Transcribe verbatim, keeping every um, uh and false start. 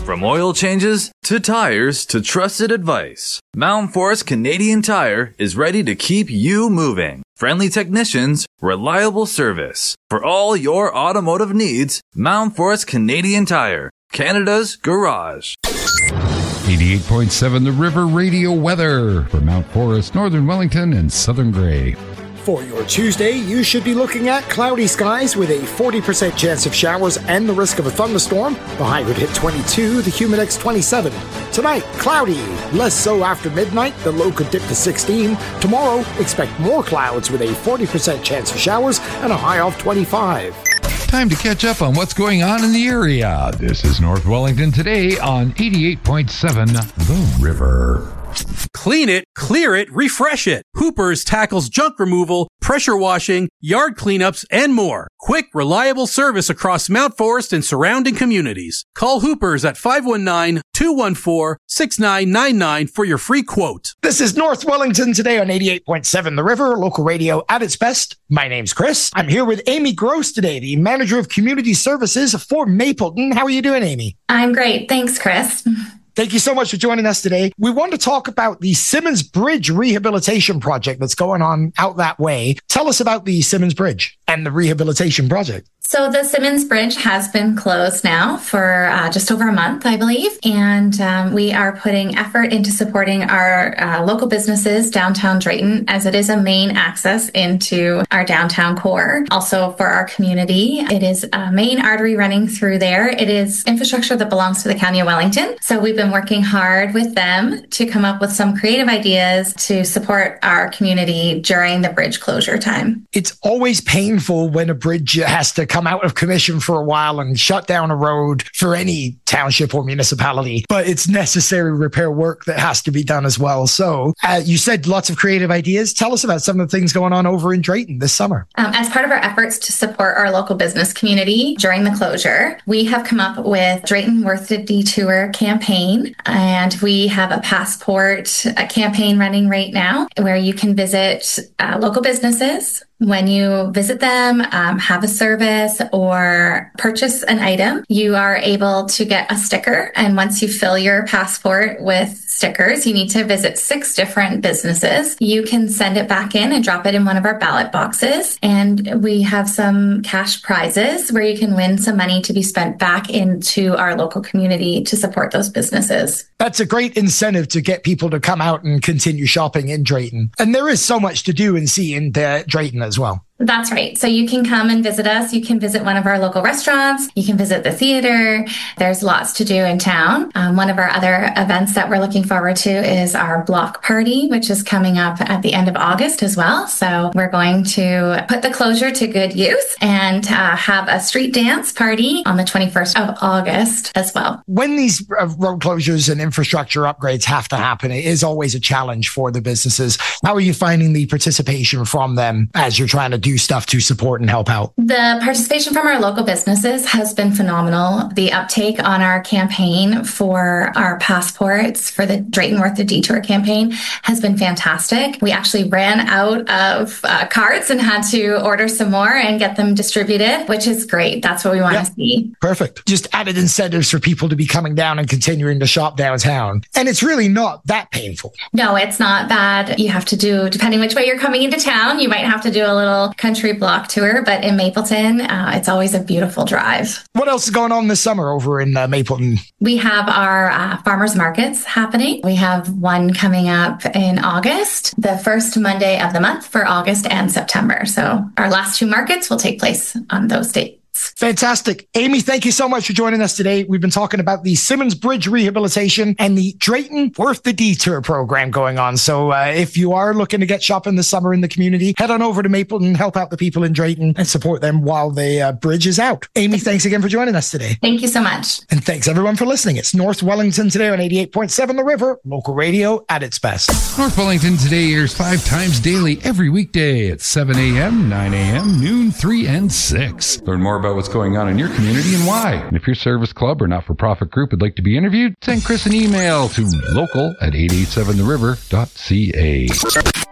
From oil changes to tires to trusted advice, Mountain Forest Canadian Tire is ready to keep you moving. Friendly technicians, reliable service. For all your automotive needs, Mountain Forest Canadian Tire, Canada's garage. eighty-eight point seven The River Radio weather for Mount Forest, Northern Wellington, and Southern Grey. For your Tuesday, you should be looking at cloudy skies with a forty percent chance of showers and the risk of a thunderstorm. The high would hit twenty-two, the humidex twenty-seven. Tonight, cloudy. Less so after midnight. The low could dip to sixteen. Tomorrow, expect more clouds with a forty percent chance of showers and a high of twenty-five. Time to catch up on what's going on in the area. This is North Wellington today on eighty-eight point seven The River. Clean it, clear it, refresh it. Hoopers tackles junk removal, pressure washing, yard cleanups, and more. Quick, reliable service across Mount Forest and surrounding communities. Call Hoopers at five one nine, two one four, six nine nine nine for your free quote. This is North Wellington today on eighty-eight point seven The River, local radio at its best. My name's Chris. I'm here with Amy Gross today, the Manager of Community Services for Mapleton. How are you doing, Amy? I'm great. Thanks, Chris. Thank you so much for joining us today. We want to talk about the Simmons Bridge rehabilitation project that's going on out that way. Tell us about the Simmons Bridge and the rehabilitation project. So the Simmons Bridge has been closed now for uh, just over a month, I believe. And um, we are putting effort into supporting our uh, local businesses downtown Drayton, as it is a main access into our downtown core. Also for our community, it is a main artery running through there. It is infrastructure that belongs to the County of Wellington. So we've been working hard with them to come up with some creative ideas to support our community during the bridge closure time. It's always painful when a bridge has to come out of commission for a while and shut down a road for any township or municipality, but it's necessary repair work that has to be done as well. So uh, you said lots of creative ideas. Tell us about some of the things going on over in Drayton this summer. Um, as part of our efforts to support our local business community during the closure, we have come up with Drayton Worth the Detour campaign, and we have a passport a campaign running right now where you can visit uh, local businesses. When you visit them, um, have a service, or purchase an item, you are able to get a sticker. And once you fill your passport with stickers, you need to visit six different businesses. You can send it back in and drop it in one of our ballot boxes. And we have some cash prizes where you can win some money to be spent back into our local community to support those businesses. That's a great incentive to get people to come out and continue shopping in Drayton. And there is so much to do and see in uh, Drayton as well. That's right. So you can come and visit us. You can visit one of our local restaurants. You can visit the theater. There's lots to do in town. Um, one of our other events that we're looking forward to is our block party, which is coming up at the end of August as well. So we're going to put the closure to good use and uh, have a street dance party on the twenty-first of August as well. When these uh, road closures and infrastructure upgrades have to happen, it is always a challenge for the businesses. How are you finding the participation from them as you're trying to do stuff to support and help out? The participation from our local businesses has been phenomenal. The uptake on our campaign for our passports for the Drayton Worth the Detour campaign has been fantastic. We actually ran out of uh, cards and had to order some more and get them distributed, which is great. That's what we want Yep. to see. Perfect. Just added incentives for people to be coming down and continuing to shop downtown. And it's really not that painful. No, it's not bad. You have to do, depending which way you're coming into town, you might have to do a little country block tour, but in Mapleton, uh, it's always a beautiful drive. What else is going on this summer over in uh, Mapleton? We have our uh, farmers markets happening. We have one coming up in August, the first Monday of the month for August and September. So our last two markets will take place on those dates. Fantastic. Amy, thank you so much for joining us today. We've been talking about the Simmons Bridge rehabilitation and the Drayton Worth the Detour program going on. So uh, if you are looking to get shopping this summer in the community, head on over to Mapleton, help out the people in Drayton and support them while the uh, bridge is out. Amy, thanks again for joining us today. Thank you so much. And thanks everyone for listening. It's North Wellington today on eighty-eight point seven The River, local radio at its best. North Wellington today airs five times daily every weekday at seven a.m., nine a.m., noon, three, and six. Learn more about what's going on in your community and why. And if your service club or not-for-profit group would like to be interviewed, send Chris an email to local at eight eight seven the river dot c a.